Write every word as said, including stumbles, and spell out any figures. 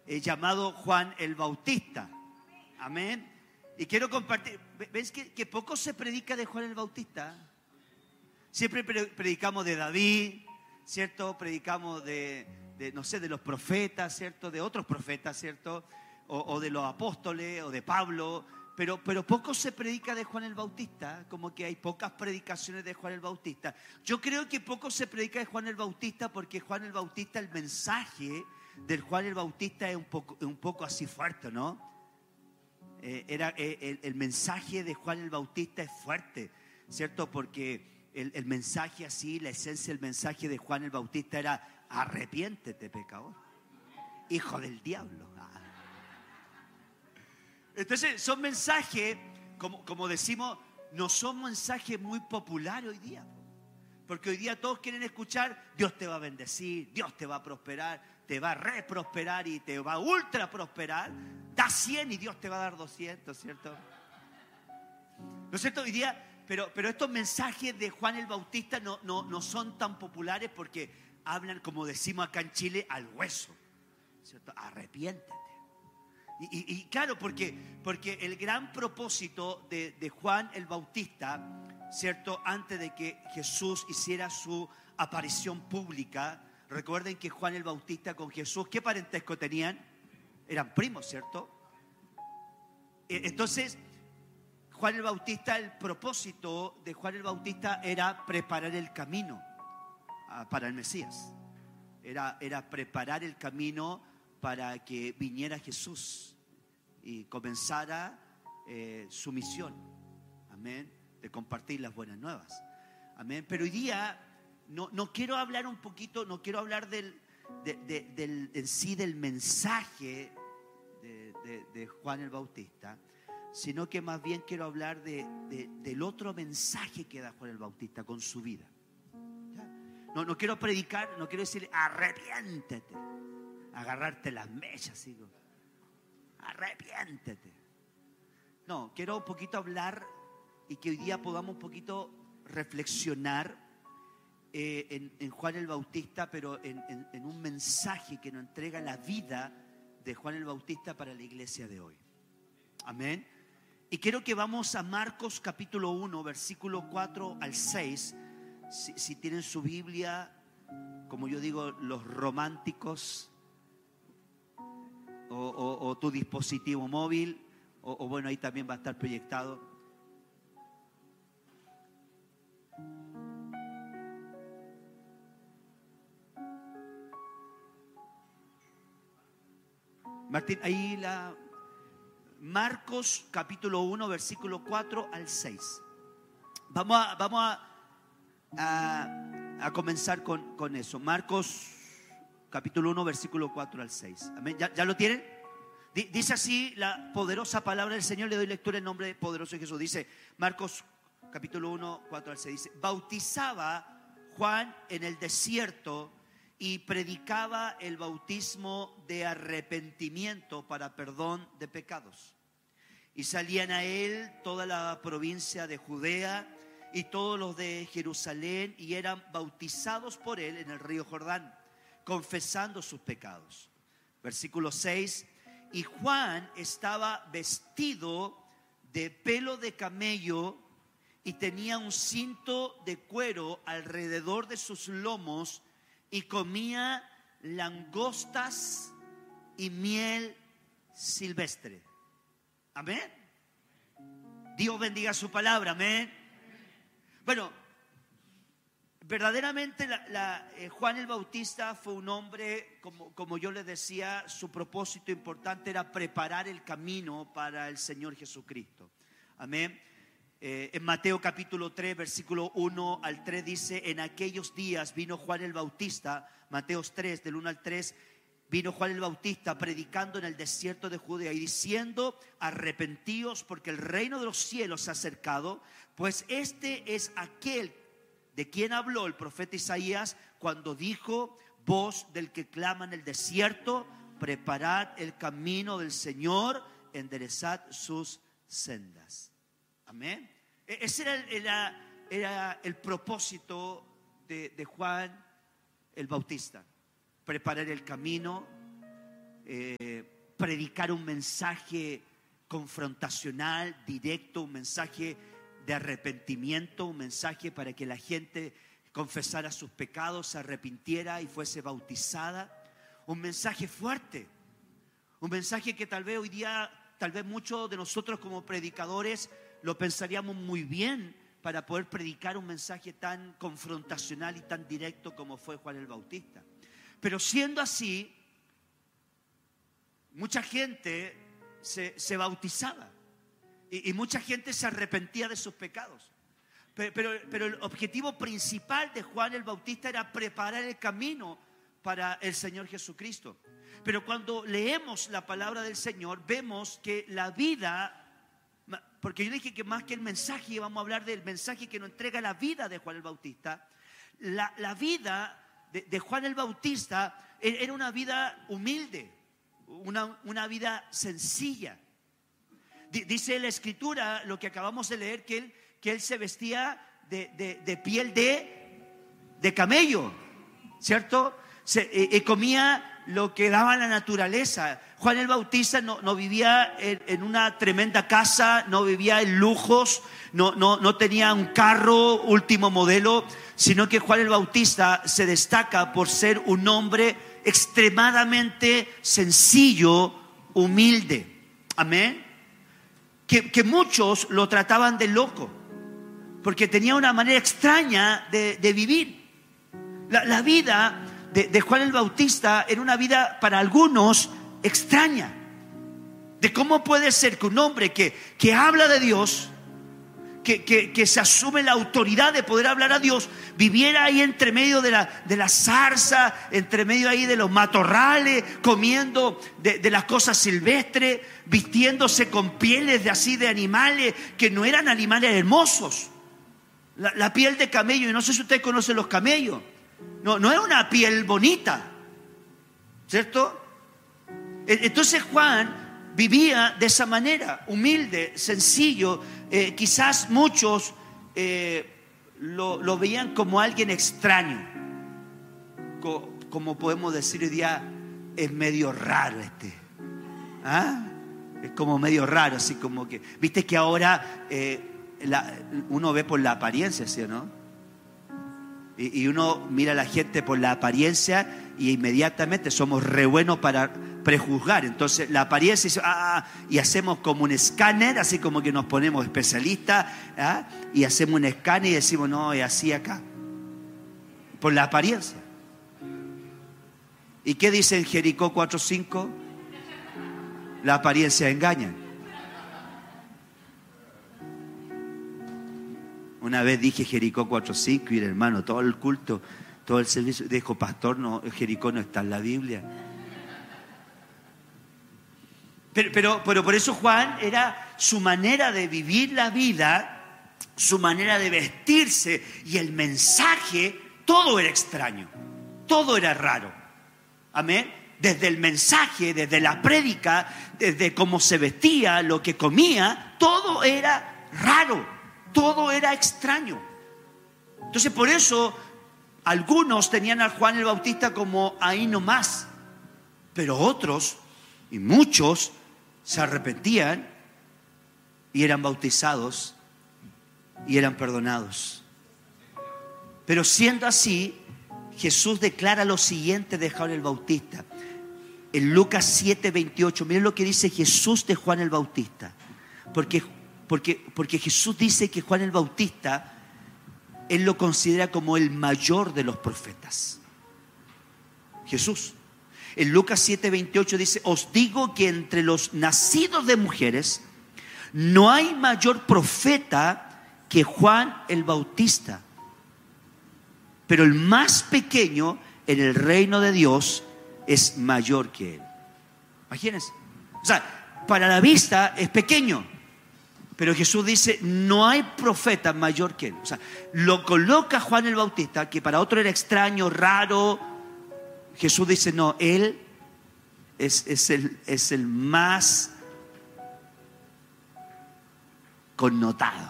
eh, llamado Juan el Bautista. Amén. Y quiero compartir. ¿Ves que, que poco se predica de Juan el Bautista? Siempre predicamos de David, ¿cierto? Predicamos de, de, no sé, de los profetas, ¿cierto? De otros profetas, ¿cierto? O, o de los apóstoles, o de Pablo. Pero, pero poco se predica de Juan el Bautista. Como que hay pocas predicaciones de Juan el Bautista. Yo creo que poco se predica de Juan el Bautista porque Juan el Bautista, el mensaje del Juan el Bautista es un poco, un poco así fuerte, ¿no? Eh, era, eh, el, el mensaje de Juan el Bautista es fuerte, ¿cierto? Porque el, el mensaje así, la esencia del mensaje de Juan el Bautista era: arrepiéntete, pecador, hijo del diablo. Ah. Entonces son mensajes, como, como decimos, no son mensajes muy populares hoy día, porque hoy día todos quieren escuchar: Dios te va a bendecir, Dios te va a prosperar, te va a reprosperar y te va a ultra prosperar. Da cien y Dios te va a dar doscientos, ¿cierto? ¿No es cierto? Hoy día, pero, pero estos mensajes de Juan el Bautista no, no, no son tan populares porque hablan, como decimos acá en Chile, al hueso, ¿cierto? Arrepiéntete. Y, y, y claro, porque, porque el gran propósito de, de Juan el Bautista, ¿cierto? Antes de que Jesús hiciera su aparición pública, recuerden que Juan el Bautista con Jesús, ¿qué parentesco tenían? Eran primos, ¿cierto? Entonces, Juan el Bautista, el propósito de Juan el Bautista era preparar el camino para el Mesías. Era, era preparar el camino para que viniera Jesús y comenzara eh, su misión. Amén. De compartir las buenas nuevas. Amén. Pero hoy día no, no quiero hablar un poquito, no quiero hablar del, de, de, del, en sí del mensaje de, de, de Juan el Bautista, sino que más bien quiero hablar de, de, del otro mensaje que da Juan el Bautista con su vida. ¿Ya? No, no quiero predicar, no quiero decirle arrepiéntete, agarrarte las mechas, digo, arrepiéntete. No, quiero un poquito hablar y que hoy día podamos un poquito reflexionar eh, en, en Juan el Bautista, pero en, en, en un mensaje que nos entrega la vida de Juan el Bautista para la iglesia de hoy. Amén. Y quiero que vamos a Marcos capítulo uno, versículo cuatro al seis. Si, si tienen su Biblia, como yo digo, los románticos, o, o, o tu dispositivo móvil, o, o bueno, ahí también va a estar proyectado. Martín, ahí la Marcos capítulo uno, versículo cuatro al seis. Vamos a, vamos a, a, a comenzar con, con eso. Marcos capítulo uno, versículo cuatro al seis. ¿Amén? ¿Ya, ya lo tienen? Dice así la poderosa palabra del Señor. Le doy lectura en nombre poderoso de Jesús. Dice Marcos capítulo uno, cuatro al seis. Dice: bautizaba Juan en el desierto y predicaba el bautismo de arrepentimiento para perdón de pecados. Y salían a él toda la provincia de Judea y todos los de Jerusalén, y eran bautizados por él en el río Jordán, confesando sus pecados. Versículo seis. Y Juan estaba vestido de pelo de camello y tenía un cinto de cuero alrededor de sus lomos, y comía langostas y miel silvestre. Amén. Dios bendiga su palabra. Amén. Bueno, verdaderamente la, la, eh, Juan el Bautista fue un hombre, como, como yo les decía, su propósito importante era preparar el camino para el Señor Jesucristo. Amén. Eh, en Mateo capítulo tres, versículo uno al tres dice: en aquellos días vino Juan el Bautista, Mateo tres, del uno al tres, vino Juan el Bautista predicando en el desierto de Judea y diciendo: arrepentíos, porque el reino de los cielos se ha acercado. Pues este es aquel de quien habló el profeta Isaías cuando dijo: voz del que clama en el desierto, preparad el camino del Señor, enderezad sus sendas. Amén. Ese era, era, era el propósito de, de Juan el Bautista: preparar el camino, eh, predicar un mensaje confrontacional, directo, un mensaje de arrepentimiento, un mensaje para que la gente confesara sus pecados, se arrepintiera y fuese bautizada. Un mensaje fuerte, un mensaje que tal vez hoy día, tal vez muchos de nosotros como predicadores lo pensaríamos muy bien para poder predicar un mensaje tan confrontacional y tan directo como fue Juan el Bautista. Pero siendo así, mucha gente se, se bautizaba y, y mucha gente se arrepentía de sus pecados. Pero, pero, pero el objetivo principal de Juan el Bautista era preparar el camino para el Señor Jesucristo. Pero cuando leemos la palabra del Señor, vemos que la vida, porque yo dije que más que el mensaje, vamos a hablar del mensaje que nos entrega la vida de Juan el Bautista. La, la vida de, de Juan el Bautista era una vida humilde, una, una vida sencilla. Dice la Escritura, lo que acabamos de leer, que él, que él se vestía de, de, de piel de, de camello, ¿cierto? Se, eh, eh, comía lo que daba la naturaleza. Juan el Bautista no, no vivía en, en una tremenda casa, no vivía en lujos, no, no, no tenía un carro último modelo, sino que Juan el Bautista se destaca por ser un hombre extremadamente sencillo, humilde. Amén. Que, que muchos lo trataban de loco, porque tenía una manera extraña de, de vivir. La, la vida de, de Juan el Bautista era una vida para algunos extraña. De cómo puede ser que un hombre que, que habla de Dios, que, que, que se asume la autoridad de poder hablar a Dios, viviera ahí entre medio de la, de la zarza, entre medio ahí de los matorrales, comiendo de, de las cosas silvestres, vistiéndose con pieles de así de animales que no eran animales hermosos. La, la piel de camello, y no sé si ustedes conocen los camellos, no, no es una piel bonita, ¿cierto? Entonces Juan vivía de esa manera, humilde, sencillo. Eh, quizás muchos eh, lo, lo veían como alguien extraño, Co, como podemos decir hoy día, es medio raro este, ¿ah? Es como medio raro, así como que, viste que ahora eh, la, uno ve por la apariencia, ¿sí o no? Y, y uno mira a la gente por la apariencia y inmediatamente somos re buenos para prejuzgar. Entonces la apariencia dice, ah, y hacemos como un escáner, así como que nos ponemos especialistas, ¿ah? Y hacemos un escáner y decimos, no, es así acá, por la apariencia. ¿Y qué dice en Jericó cuatro cinco? La apariencia engaña. Una vez dije Jericó cuatro cinco y el hermano, todo el culto, todo el servicio, dijo, pastor, no, Jericó no está en la Biblia. Pero, pero, pero por eso Juan era su manera de vivir la vida, su manera de vestirse y el mensaje, todo era extraño, todo era raro. Amén. Desde el mensaje, desde la prédica, desde cómo se vestía, lo que comía, todo era raro, todo era extraño. Entonces por eso algunos tenían a Juan el Bautista como ahí nomás, pero otros y muchos se arrepentían y eran bautizados y eran perdonados. Pero siendo así, Jesús declara lo siguiente de Juan el Bautista. En Lucas siete veintiocho, miren lo que dice Jesús de Juan el Bautista. Porque, porque, porque Jesús dice que Juan el Bautista, Él lo considera como el mayor de los profetas. Jesús. En Lucas siete veintiocho dice, os digo que entre los nacidos de mujeres no hay mayor profeta que Juan el Bautista. Pero el más pequeño en el reino de Dios es mayor que él. Imagínense. O sea, para la vista es pequeño, pero Jesús dice, no hay profeta mayor que él. O sea, lo coloca Juan el Bautista, que para otro era extraño, raro. Jesús dice, no, él es, es, el, es el más connotado.